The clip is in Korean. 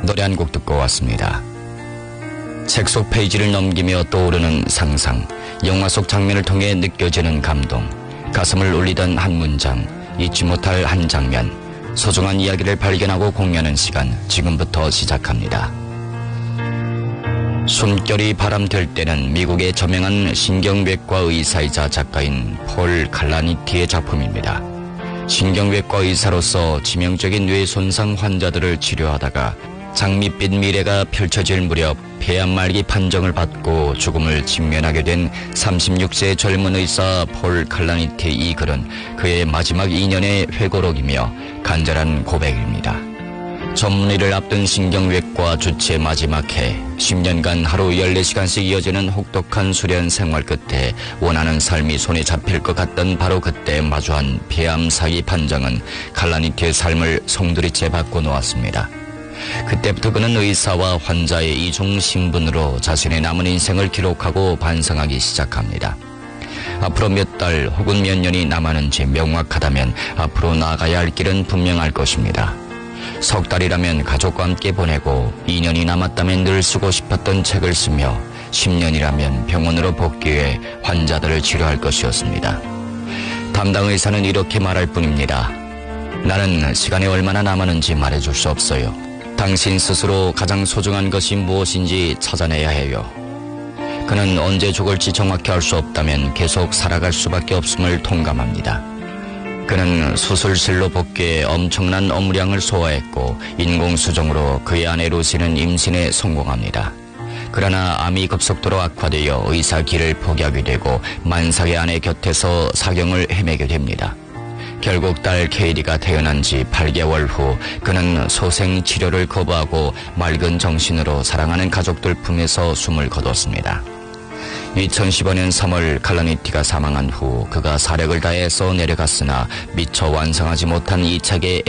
노래 한 곡 듣고 왔습니다. 책 속 페이지를 넘기며 떠오르는 상상, 영화 속 장면을 통해 느껴지는 감동, 가슴을 울리던 한 문장, 잊지 못할 한 장면, 소중한 이야기를 발견하고 공유하는 시간, 지금부터 시작합니다. 숨결이 바람될 때는 미국의 저명한 신경외과 의사이자 작가인 폴 칼라니티의 작품입니다. 신경외과 의사로서 치명적인 뇌 손상 환자들을 치료하다가 장밋빛 미래가 펼쳐질 무렵 폐암 말기 판정을 받고 죽음을 직면하게 된 36세 젊은 의사 폴 칼라니티의 이 글은 그의 마지막 2년의 회고록이며 간절한 고백입니다. 전문의를 앞둔 신경외과 주치의 마지막 해, 10년간 하루 14시간씩 이어지는 혹독한 수련 생활 끝에 원하는 삶이 손에 잡힐 것 같던 바로 그때 마주한 폐암 사기 판정은 칼라니티의 삶을 송두리째 바꿔놓았습니다. 그때부터 그는 의사와 환자의 이중 신분으로 자신의 남은 인생을 기록하고 반성하기 시작합니다. 앞으로 몇 달 혹은 몇 년이 남았는지 명확하다면 앞으로 나아가야 할 길은 분명할 것입니다. 석 달이라면 가족과 함께 보내고 2년이 남았다면 늘 쓰고 싶었던 책을 쓰며 10년이라면 병원으로 복귀해 환자들을 치료할 것이었습니다. 담당 의사는 이렇게 말할 뿐입니다. 나는 시간이 얼마나 남았는지 말해줄 수 없어요. 당신 스스로 가장 소중한 것이 무엇인지 찾아내야 해요. 그는 언제 죽을지 정확히 알 수 없다면 계속 살아갈 수밖에 없음을 통감합니다. 그는 수술실로 복귀해 엄청난 업무량을 소화했고 인공수정으로 그의 아내 루시는 임신에 성공합니다. 그러나 암이 급속도로 악화되어 의사 길을 포기하게 되고 만삭의 아내 곁에서 사경을 헤매게 됩니다. 결국 딸 케이리가 태어난 지 8개월 후 그는 소생 치료를 거부하고 맑은 정신으로 사랑하는 가족들 품에서 숨을 거뒀습니다. 2015년 3월 칼라니티가 사망한 후 그가 사력을 다해 써 내려갔으나 미처 완성하지 못한 이 책의